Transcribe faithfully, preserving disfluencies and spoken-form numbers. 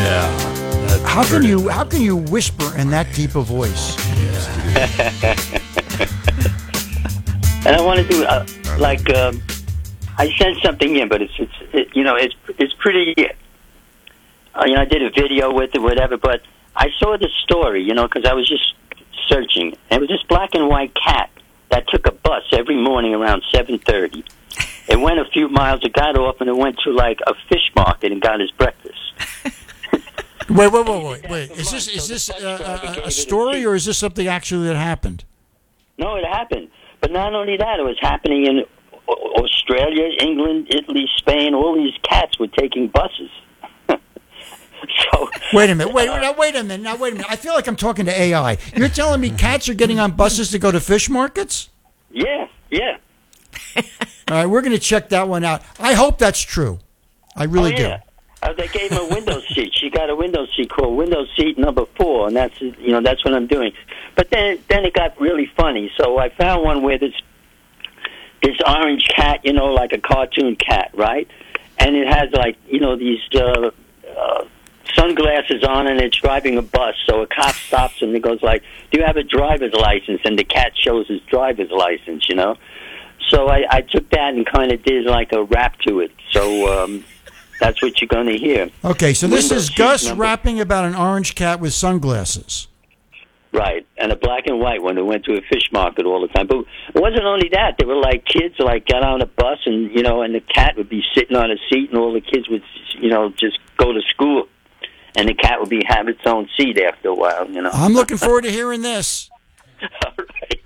Yeah. How can you how can you whisper in that deep a voice? And I want to do uh, like um, I sent something in, but it's it's it, you know it's it's pretty. Uh, you know, I did a video with it, whatever. But I saw the story, you know, because I was just searching. And it was this black and white cat that took a bus every morning around seven thirty. It went a few miles, it got off, and it went to like a fish market and got his breakfast. Wait, wait, wait, wait, wait. Is this is this uh, a, a story or is this something actually that happened? No, it happened. But not only that, it was happening in Australia, England, Italy, Spain. All these cats were taking buses. So, wait a minute. Wait, now, wait a minute. Now, wait a minute. I feel like I'm talking to A I. You're telling me cats are getting on buses to go to fish markets? Yeah, yeah. All right, we're going to check that one out. I hope that's true. I really oh, yeah. do. Uh, they gave him a window seat. She got a window seat called window seat number four, and that's you know that's what I'm doing. But then then it got really funny. So I found one where this this orange cat, you know, like a cartoon cat, right? And it has like you know these uh, uh, sunglasses on, and it's driving a bus. So a cop stops and he goes like, "Do you have a driver's license?" And the cat shows his driver's license, you know. So I, I took that and kind of did like a rap to it. So. Um, That's what you're going to hear. Okay, so this Window is Gus number. rapping about an orange cat with sunglasses. Right, and a black and white one that went to a fish market all the time. But it wasn't only that. There were like kids like got on a bus and, you know, and the cat would be sitting on a seat and all the kids would, you know, just go to school. And the cat would be have its own seat after a while, you know. I'm looking forward to hearing this. All right.